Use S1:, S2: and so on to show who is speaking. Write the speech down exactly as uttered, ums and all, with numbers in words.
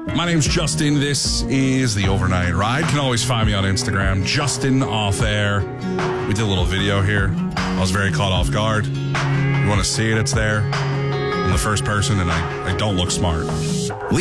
S1: My name's Justin. This is the Overnight Ride. You can always find me on Instagram, Justin Off Air. We did a little video here. I was very caught off guard. You want to see it? It's there. I'm the first person, and I, I don't look smart.
S2: We